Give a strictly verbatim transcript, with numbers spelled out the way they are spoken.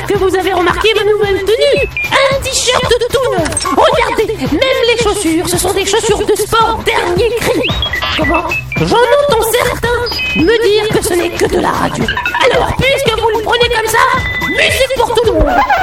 J'espère que vous avez remarqué ma nouvelle tenue. Un t-shirt de tout neuf. Regardez, même les chaussures, ce sont des chaussures de sport dernier cri. Comment? J'en entends certains me dire que ce n'est que de la radio.